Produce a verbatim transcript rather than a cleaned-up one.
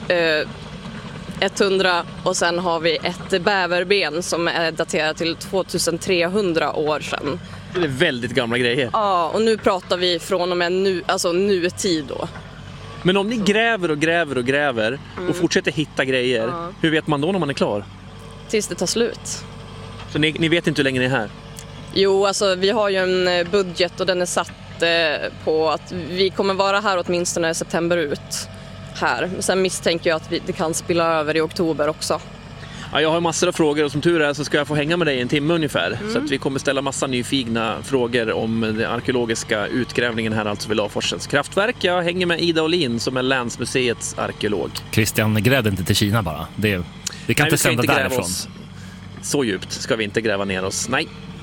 eh, hundra och sen har vi ett bäverben som är daterat till tvåtusentrehundra år sedan. Det är väldigt gamla grejer. Ja, och nu pratar vi från och med nu, alltså nutid då. Men om ni gräver och gräver och gräver mm. och fortsätter hitta grejer, ja. hur vet man då när man är klar? Tills det tar slut. Så ni, ni vet inte hur länge ni är här? Jo, alltså vi har ju en budget och den är satt eh, på att vi kommer vara här åtminstone september ut här. Sen misstänker jag att vi, det kan spilla över i oktober också. Ja, jag har massor av frågor och som tur är så ska jag få hänga med dig en timme ungefär. Mm. Så att vi kommer ställa massa nyfikna frågor om den arkeologiska utgrävningen här alltså vid Laforsens kraftverk. Jag hänger med Ida Olin som är länsmuseets arkeolog. Christian, gräv inte till Kina bara. Det, vi kan Nej, inte sända därifrån. Så djupt ska vi inte gräva ner oss. Nej.